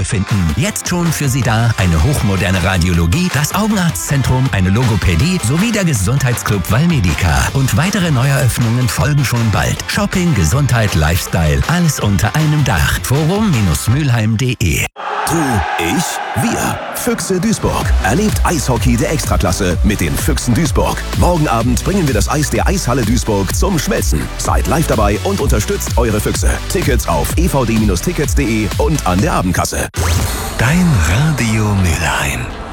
Wohlbefinden. Jetzt schon für Sie da eine hochmoderne Radiologie, das Augenarztzentrum, eine Logopädie sowie der Gesundheitsclub Valmedica. Und weitere Neueröffnungen folgen schon bald. Shopping, Gesundheit, Lifestyle, alles unter einem Dach. Forum-mülheim.de. Du, ich, wir. Füchse Duisburg. Erlebt Eishockey der Extraklasse mit den Füchsen Duisburg. Morgen Abend bringen wir das Eis der Eishalle Duisburg zum Schmelzen. Seid live dabei und unterstützt eure Füchse. Tickets auf evd-tickets.de und an der Abendkasse. Dein Radio Mülheim.